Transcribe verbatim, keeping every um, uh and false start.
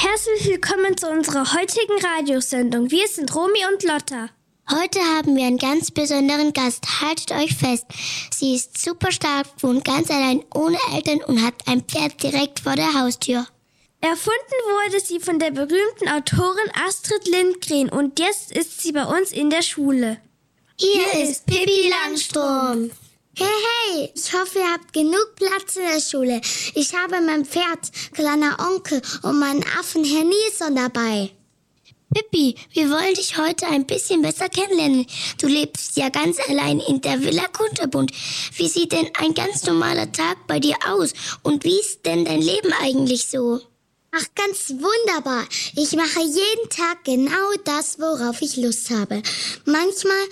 Herzlich willkommen zu unserer heutigen Radiosendung. Wir sind Romy und Lotta. Heute haben wir einen ganz besonderen Gast. Haltet euch fest. Sie ist super stark, wohnt ganz allein ohne Eltern und hat ein Pferd direkt vor der Haustür. Erfunden wurde sie von der berühmten Autorin Astrid Lindgren und jetzt ist sie bei uns in der Schule. Hier ist Pippi Langstrumpf. Hey, hey, ich hoffe, ihr habt genug Platz in der Schule. Ich habe mein Pferd, kleiner Onkel und meinen Affen Herr Nilsson dabei. Pippi, wir wollen dich heute ein bisschen besser kennenlernen. Du lebst ja ganz allein in der Villa Kunterbund. Wie sieht denn ein ganz normaler Tag bei dir aus? Und wie ist denn dein Leben eigentlich so? Ach, ganz wunderbar. Ich mache jeden Tag genau das, worauf ich Lust habe. Manchmal